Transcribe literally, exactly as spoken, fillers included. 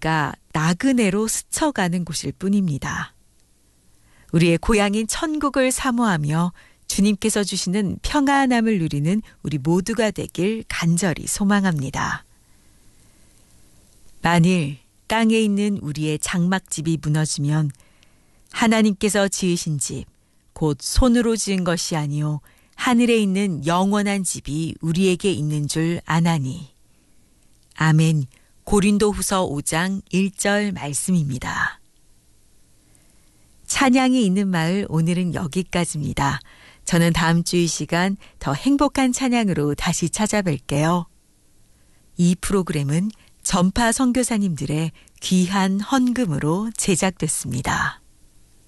우리가 나그네로 스쳐가는 곳일 뿐입니다. 우리의 고향인 천국을 사모하며 주님께서 주시는 평안함을 누리는 우리 모두가 되길 간절히 소망합니다. 만일 땅에 있는 우리의 장막집이 무너지면 하나님께서 지으신 집, 곧 손으로 지은 것이 아니요 하늘에 있는 영원한 집이 우리에게 있는 줄 아나니. 아멘. 고린도후서 오 장 일 절 말씀입니다. 찬양이 있는 마을, 오늘은 여기까지입니다. 저는 다음 주 이 시간 더 행복한 찬양으로 다시 찾아뵐게요. 이 프로그램은 전파 선교사님들의 귀한 헌금으로 제작됐습니다.